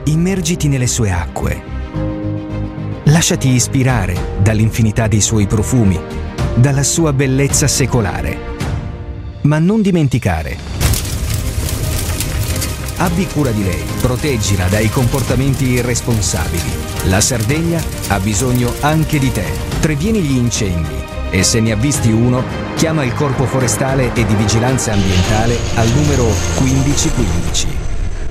Immergiti nelle sue acque. Lasciati ispirare dall'infinità dei suoi profumi, dalla sua bellezza secolare. Ma non dimenticare: abbi cura di lei, proteggila dai comportamenti irresponsabili. La Sardegna ha bisogno anche di te. Previeni gli incendi e se ne avvisti uno, chiama il Corpo Forestale e di Vigilanza Ambientale al numero 1515.